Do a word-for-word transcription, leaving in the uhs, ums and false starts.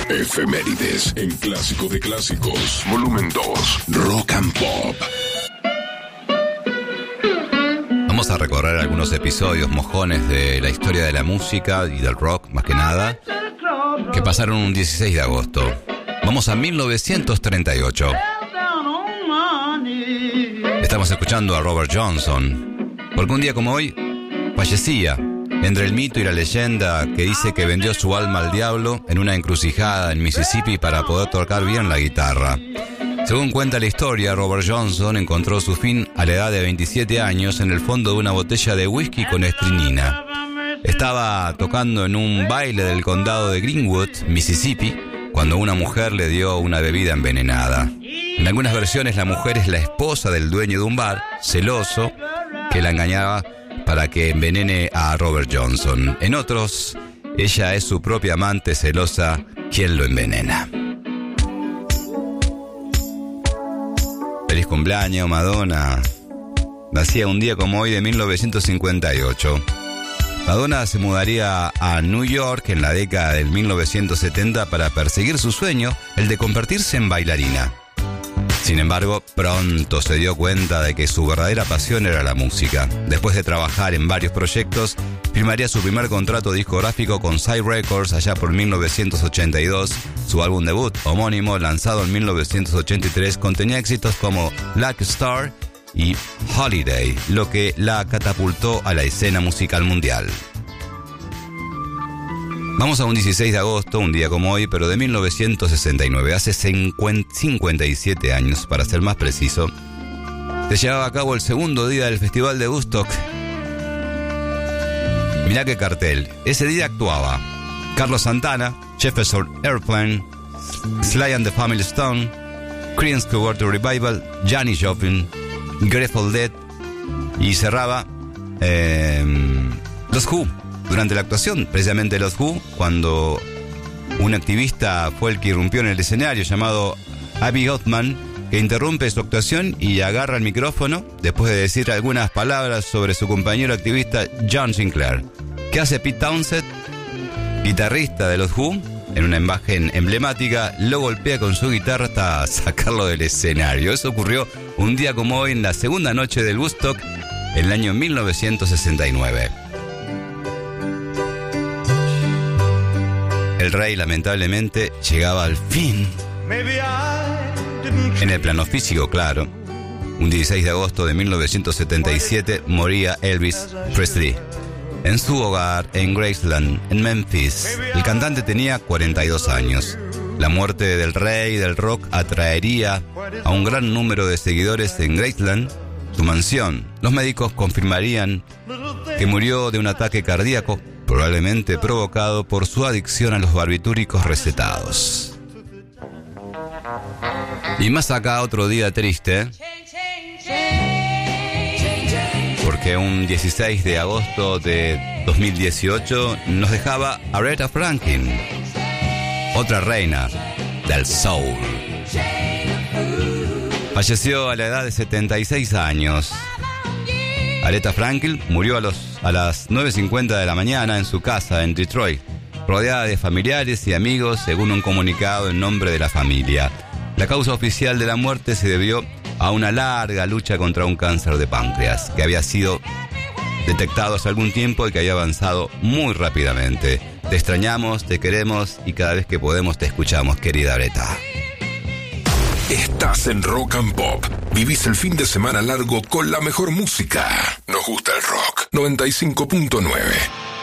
Efemérides en Clásico de Clásicos, volumen dos, Rock and Pop. Vamos a recorrer algunos episodios mojones de la historia de la música y del rock, más que nada, que pasaron un dieciséis de agosto. Vamos a mil novecientos treinta y ocho. Estamos escuchando a Robert Johnson, porque un día como hoy fallecía. Entre el mito y la leyenda que dice que vendió su alma al diablo en una encrucijada en Mississippi para poder tocar bien la guitarra. Según cuenta la historia, Robert Johnson encontró su fin a la edad de veintisiete años en el fondo de una botella de whisky con estrinina. Estaba tocando en un baile del condado de Greenwood, Mississippi, cuando una mujer le dio una bebida envenenada. En algunas versiones la mujer es la esposa del dueño de un bar, celoso, que la engañaba para que envenene a Robert Johnson. En otros, ella es su propia amante celosa quien lo envenena. Feliz cumpleaños, Madonna. Nacía un día como hoy de mil novecientos cincuenta y ocho. Madonna se mudaría a New York en la década del mil novecientos setenta para perseguir su sueño, el de convertirse en bailarina. Sin embargo, pronto se dio cuenta de que su verdadera pasión era la música. Después de trabajar en varios proyectos, firmaría su primer contrato discográfico con Side Records allá por mil novecientos ochenta y dos. Su álbum debut, homónimo, lanzado en mil novecientos ochenta y tres, contenía éxitos como Like a Star y Holiday, lo que la catapultó a la escena musical mundial. Vamos a un dieciséis de agosto, un día como hoy, pero de mil novecientos sesenta y nueve, hace cincuenta y siete años, para ser más preciso, se llevaba a cabo el segundo día del Festival de Woodstock. Mirá qué cartel. Ese día actuaba Carlos Santana, Jefferson Airplane, Sly and the Family Stone, Creedence Clearwater Revival, Janis Joplin, Grateful Dead y cerraba eh, los Who. Durante la actuación, precisamente los Who, cuando un activista fue el que irrumpió en el escenario llamado Abby Othman, que interrumpe su actuación y agarra el micrófono después de decir algunas palabras sobre su compañero activista John Sinclair. ¿Qué hace Pete Townshend, guitarrista de los Who? En una imagen emblemática, lo golpea con su guitarra hasta sacarlo del escenario. Eso ocurrió un día como hoy, en la segunda noche del Woodstock, en el año mil novecientos sesenta y nueve. El rey, lamentablemente, llegaba al fin. En el plano físico, claro. Un dieciséis de agosto de mil novecientos setenta y siete moría Elvis Presley en su hogar en Graceland, en Memphis. El cantante tenía cuarenta y dos años. La muerte del rey del rock atraería a un gran número de seguidores en Graceland, su mansión. Los médicos confirmarían que murió de un ataque cardíaco, probablemente provocado por su adicción a los barbitúricos recetados. Y más acá, otro día triste, porque un dieciséis de agosto de dos mil dieciocho nos dejaba Aretha Franklin, otra reina del soul. Falleció a la edad de setenta y seis años. Aretha Franklin murió a, los, a las nueve cincuenta de la mañana en su casa en Detroit, rodeada de familiares y amigos, según un comunicado en nombre de la familia. La causa oficial de la muerte se debió a una larga lucha contra un cáncer de páncreas, que había sido detectado hace algún tiempo y que había avanzado muy rápidamente. Te extrañamos, te queremos y cada vez que podemos te escuchamos, querida Aretha. Estás en Rock and Pop. Vivís el fin de semana largo con la mejor música. Nos gusta el rock. noventa y cinco punto nueve.